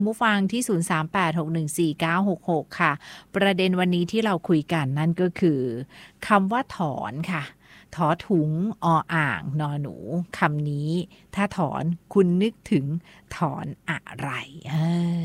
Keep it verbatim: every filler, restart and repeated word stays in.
ผู้ฟังที่ ศูนย์ สาม แปด หก หนึ่ง สี่ เก้า หก หก ค่ะ ประเด็นวันนี้ที่เราคุยกันนั่นก็คือคำว่าถอนค่ะ ถอถุง ออ่าง นอหนู คำนี้ถ้าถอนคุณนึกถึงถอนอะไร? เออ